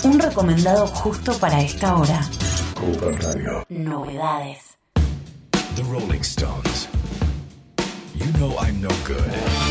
Un recomendado justo para esta hora. Cooper Radio. Novedades. The Rolling Stones. You know I'm no good.